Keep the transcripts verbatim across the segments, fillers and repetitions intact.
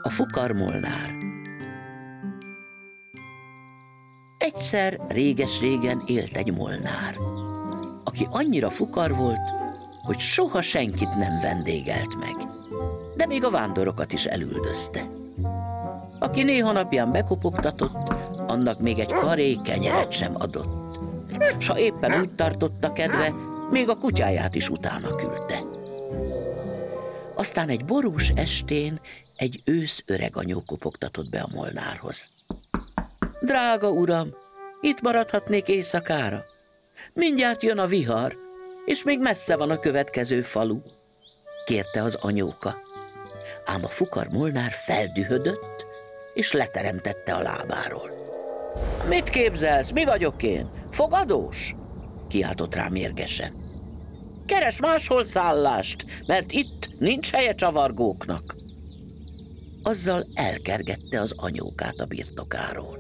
A fukar Molnár. Egyszer réges-régen élt egy molnár, aki annyira fukar volt, hogy soha senkit nem vendégelt meg, de még a vándorokat is elüldözte. Aki néha napján bekopogtatott, annak még egy karé kenyeret sem adott, s ha éppen úgy tartotta kedve, még a kutyáját is utána küldte. Aztán egy borús estén egy ősz öreganyó kopogtatott be a molnárhoz. Drága uram, itt maradhatnék éjszakára. Mindjárt jön a vihar, és még messze van a következő falu, kérte az anyóka. Ám a fukar molnár feldühödött, és leteremtette a lábáról. Mit képzelsz, mi vagyok én? Fogadós? Kiáltott rá mérgesen. Keres máshol szállást, mert itt nincs helye csavargóknak. Azzal elkergette az anyókát a birtokáról.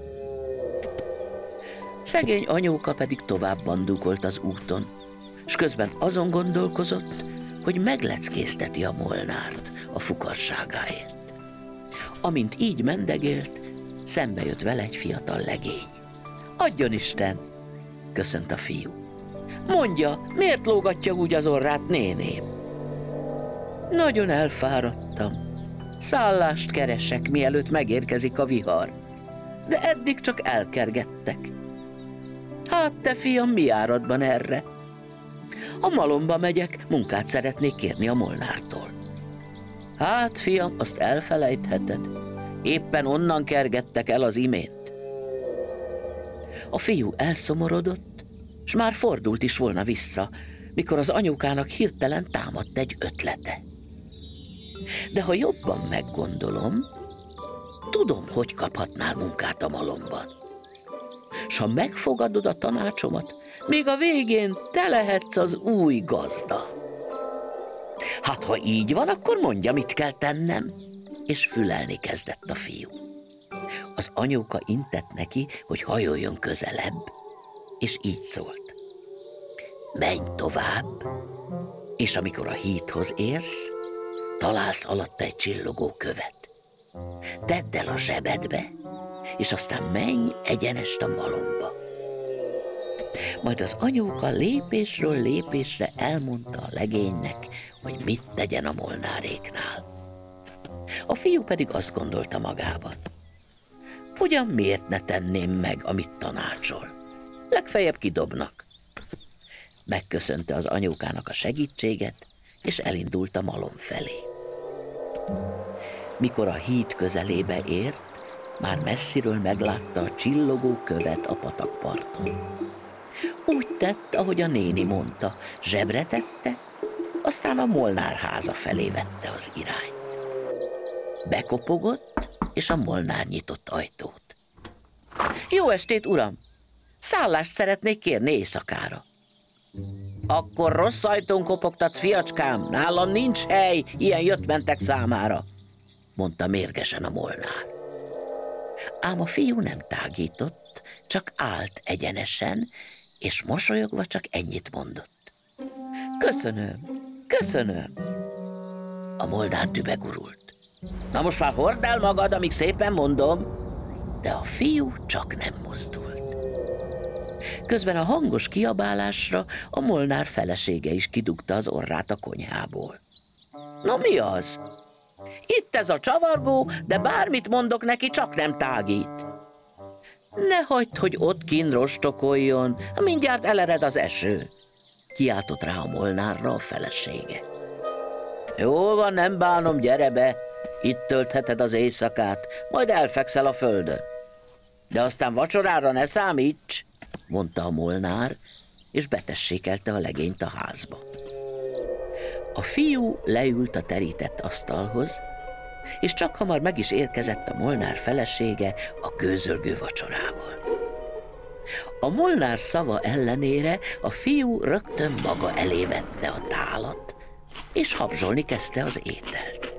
Szegény anyóka pedig tovább bandukolt az úton, s közben azon gondolkozott, hogy megleckézteti a molnárt a fukarságáért. Amint így mendegélt, szembe jött vele egy fiatal legény. Adjon Isten, köszönt a fiú. Mondja, miért lógatja úgy az orrát, néném? Nagyon elfáradtam. Szállást keresek, mielőtt megérkezik a vihar, de eddig csak elkergettek. Hát te fiam, mi áradban erre? A malomba megyek, munkát szeretnék kérni a molnártól. Hát fiam, azt elfelejtheted. Éppen onnan kergettek el az imént. A fiú elszomorodott, s már fordult is volna vissza, mikor az anyukának hirtelen támadt egy ötlete. De ha jobban meggondolom, tudom, hogy kaphatnál munkát a malomban. S ha megfogadod a tanácsomat, még a végén te lehetsz az új gazda. Hát ha így van, akkor mondja, mit kell tennem. És fülelni kezdett a fiú. Az anyóka intett neki, hogy hajoljon közelebb, és így szólt. Menj tovább, és amikor a hídhoz érsz, találsz alatta egy csillogó követ. Tedd el a zsebedbe, és aztán menj egyenest a malomba. Majd az anyóka lépésről lépésre elmondta a legénynek, hogy mit tegyen a molnáréknál. A fiú pedig azt gondolta magában. Ugyan miért ne tenném meg, amit tanácsol? Legfeljebb kidobnak. Megköszönte az anyókának a segítséget, és elindult a malom felé. Mikor a híd közelébe ért, már messziről meglátta a csillogó követ a patakparton. Úgy tett, ahogy a néni mondta, zsebre tette, aztán a molnár háza felé vette az irányt. Bekopogott, és a molnár nyitott ajtót. Jó estét, uram! Szállást szeretnék kérni éjszakára. Akkor rossz ajtón kopogtatsz, fiacskám, nálam nincs hely ilyen jött-mentek számára, mondta mérgesen a molnár. Ám a fiú nem tágított, csak állt egyenesen, és mosolyogva csak ennyit mondott. Köszönöm, köszönöm. A molnár dübegurult. Na most már hordd el magad, amíg szépen mondom. De a fiú csak nem mozdult. Közben a hangos kiabálásra a molnár felesége is kidugta az orrát a konyhából. Na mi az? Itt ez a csavargó, de bármit mondok neki, csak nem tágít. Ne hagyd, hogy ott kinn rostokoljon, mindjárt elered az eső, kiáltott rá a molnárra a felesége. Jó van, nem bánom, gyere be, itt töltheted az éjszakát, majd elfekszel a földön. De aztán vacsorára ne számíts, mondta a molnár, és betessékelte a legényt a házba. A fiú leült a terített asztalhoz, és csak hamar meg is érkezett a molnár felesége a gőzölgő vacsorával. A molnár szava ellenére a fiú rögtön maga elé vette a tálat, és habzsolni kezdte az ételt.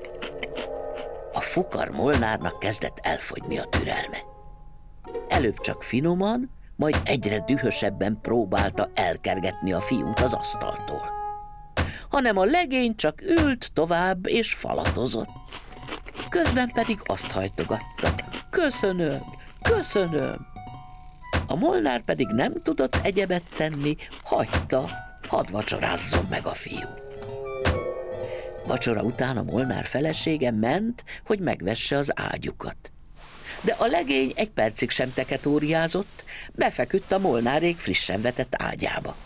A fukar molnárnak kezdett elfogyni a türelme. Előbb csak finoman, majd egyre dühösebben próbálta elkergetni a fiút az asztaltól. Hanem a legény csak ült tovább és falatozott. közben pedig azt hajtogatta: köszönöm, köszönöm. A Molnár pedig nem tudott egyebet tenni, hagyta, hadd vacsorázzon meg a fiú. Vacsora után a Molnár felesége ment, hogy megvesse az ágyukat. De a legény egy percig sem teketóriázott, befeküdt a Molnárék frissen vetett ágyába.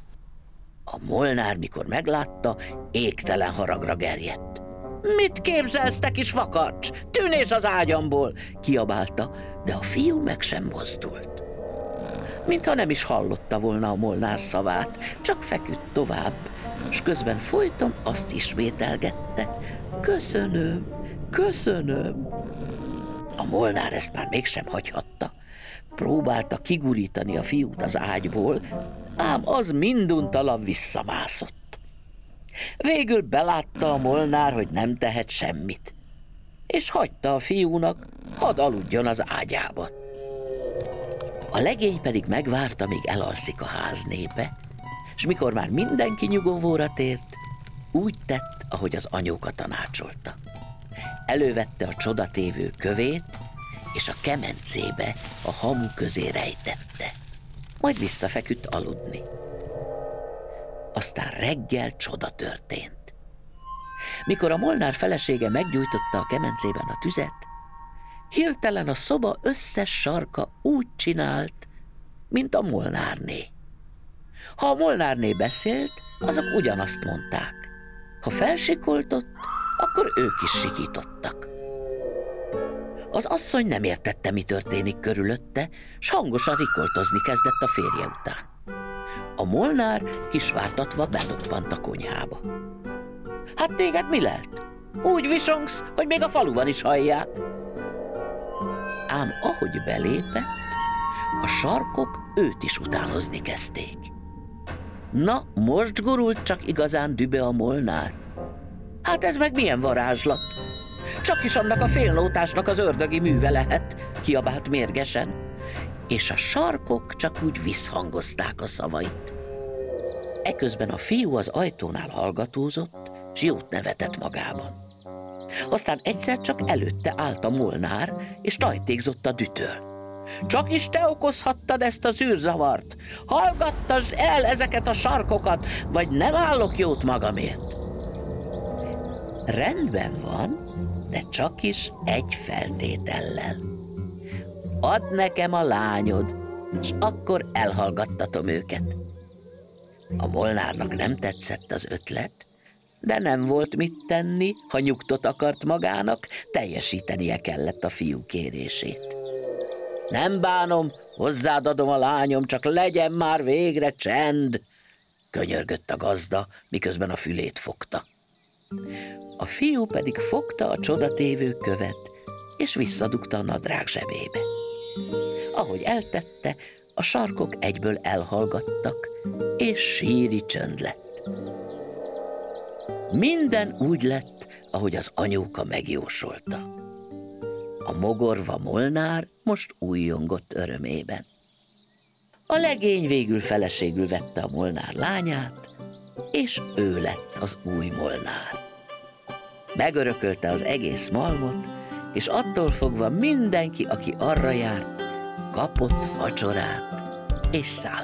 A Molnár, mikor meglátta, égtelen haragra gerjedt. Mit képzelsz, te kis vakarcs? Tűnés az ágyamból! Kiabálta, de a fiú meg sem mozdult. Mintha nem is hallotta volna a Molnár szavát, csak feküdt tovább, s közben folyton azt ismételgette: köszönöm, köszönöm. A Molnár ezt már mégsem hagyhatta. Próbálta kigurítani a fiút az ágyból, ám az minduntalan visszamászott. Végül belátta a Molnár, hogy nem tehet semmit, és hagyta a fiúnak, hadd aludjon az ágyában. A legény pedig megvárta, míg elalszik a ház népe, s mikor már mindenki nyugovóra tért, úgy tett, ahogy az anyóka tanácsolta. Elővette a csodatévő kövét, és a kemencébe, a hamu közé rejtette. Majd visszafeküdt aludni. Aztán reggel csoda történt. Mikor a Molnár felesége meggyújtotta a kemencében a tüzet, hirtelen a szoba összes sarka úgy csinált, mint a Molnárné. Ha a Molnárné beszélt, azok ugyanazt mondták. Ha felsikoltott, akkor ők is sikítottak. Az asszony nem értette, mi történik körülötte, s hangosan rikoltozni kezdett a férje után. A Molnár kisvártatva bedobbant a konyhába. Hát téged mi lelt? Úgy visongsz, hogy még a faluban is hallják. Ám ahogy belépett, a sarkok őt is utánozni kezdték. Na, most gurult csak igazán dübe a Molnár. Hát ez meg milyen varázslat? Csak is annak a félnótásnak az ördögi műve lehet, kiabált mérgesen, és a sarkok csak úgy visszhangozták a szavait. Eközben a fiú az ajtónál hallgatózott, s jót nevetett magában. Aztán egyszer csak előtte állt a Molnár, és tajtékzott a dütől. Csak is te okozhattad ezt az űrzavart! Hallgattasd el ezeket a sarkokat, vagy nem állok jót magamért! Rendben van, de csak is egy feltétellel. Add nekem a lányod, és akkor elhallgattatom őket. A Molnárnak nem tetszett az ötlet, de nem volt mit tenni, ha nyugtot akart magának, teljesítenie kellett a fiú kérését. Nem bánom, hozzád adom a lányom, csak legyen már végre csend, könyörgött a gazda, miközben a fülét fogta. A fiú pedig fogta a csodatévő követ, és visszadugta a nadrág zsebébe. Ahogy eltette, a sarkok egyből elhallgattak, és síri csönd lett. Minden úgy lett, ahogy az anyóka megjósolta. A mogorva Molnár most újjongott örömében. A legény végül feleségül vette a Molnár lányát, és ő lett az új Molnár. Megörökölte az egész malmot, és attól fogva mindenki, aki arra járt, kapott vacsorát és szállást.